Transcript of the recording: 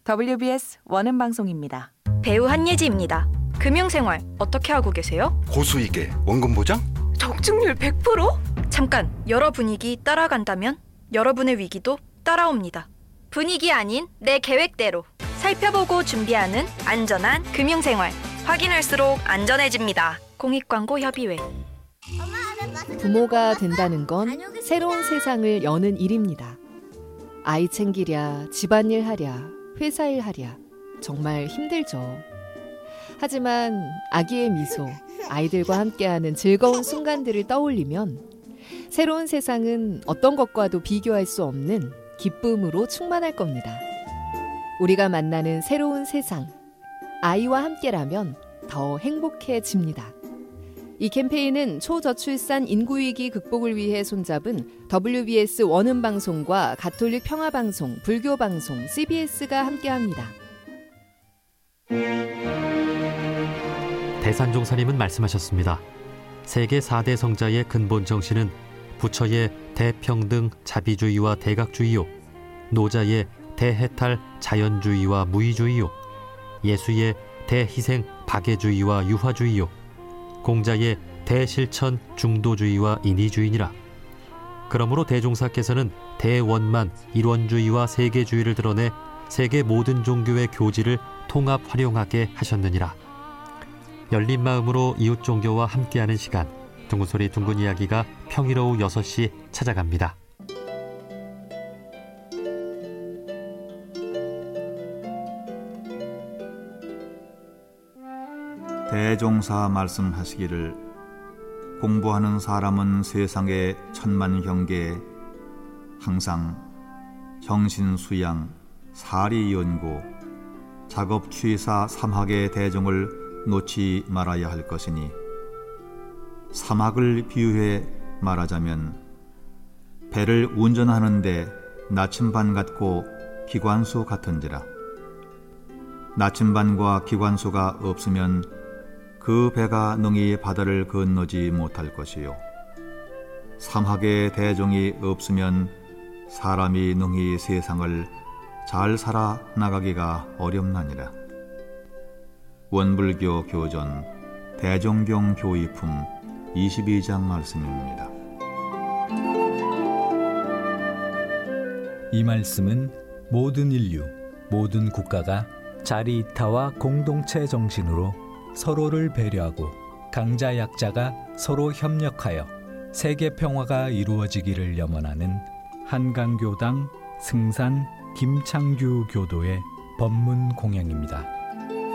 WBS 원음 방송입니다. 배우 한예지입니다. 금융생활 어떻게 하고 계세요? 고수익에 원금 보장? 적중률 100%? 잠깐, 여러 분위기 따라간다면 여러분의 위기도 따라옵니다. 분위기 아닌 내 계획대로 살펴보고 준비하는 안전한 금융생활. 확인할수록 안전해집니다. 공익광고협의회. 부모가 된다는 건 새로운 세상을 여는 일입니다. 아이 챙기랴, 집안일 하랴, 회사일 하랴. 정말 힘들죠. 하지만 아기의 미소, 아이들과 함께하는 즐거운 순간들을 떠올리면 새로운 세상은 어떤 것과도 비교할 수 없는 기쁨으로 충만할 겁니다. 우리가 만나는 새로운 세상, 아이와 함께라면 더 행복해집니다. 이 캠페인은 초저출산 인구위기 극복을 위해 손잡은 WBS 원음방송과 가톨릭 평화방송, 불교방송, CBS가 함께합니다. 대산종사님은 말씀하셨습니다. 세계 4대 성자의 근본 정신은 부처의 대평등 자비주의와 대각주의요, 노자의 대해탈 자연주의와 무의주의요, 예수의 대희생 박애주의와 유화주의요, 공자의 대실천 중도주의와 인의주의니라. 그러므로 대종사께서는 대원만 일원주의와 세계주의를 드러내 세계 모든 종교의 교지를 통합 활용하게 하셨느니라. 열린 마음으로 이웃 종교와 함께하는 시간, 둥근소리 둥근 이야기가 평일 오후 6시 찾아갑니다. 대종사 말씀하시기를, 공부하는 사람은 세상의 천만 경계에 항상 정신수양, 사리연고, 작업취사 삼학의 대종을 놓지 말아야 할 것이니, 삼학을 비유해 말하자면 배를 운전하는데 나침반 같고 기관소 같은지라. 나침반과 기관소가 없으면 그 배가 능히 바다를 건너지 못할 것이요, 삼학의 대종이 없으면 사람이 능히 세상을 잘 살아나가기가 어렵나니라. 원불교 교전 대종경 교의품 22장 말씀입니다. 이 말씀은 모든 인류, 모든 국가가 자리이타와 공동체 정신으로 서로를 배려하고 강자 약자가 서로 협력하여 세계 평화가 이루어지기를 염원하는 한강교당 승산 김창규 교도의 법문 공양입니다.